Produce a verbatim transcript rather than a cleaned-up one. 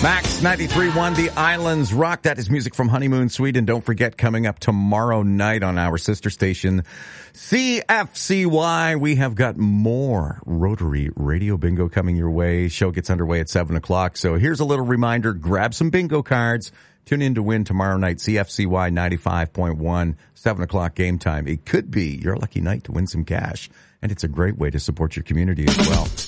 Max ninety-three point one, The Islands Rock. That is music from Honeymoon Suite. And don't forget, coming up tomorrow night on our sister station, C F C Y, we have got more Rotary Radio Bingo coming your way. Show gets underway at seven o'clock. So here's a little reminder. Grab some bingo cards. Tune in to win tomorrow night, C F C Y ninety-five point one, seven o'clock game time. It could be your lucky night to win some cash. And it's a great way to support your community as well.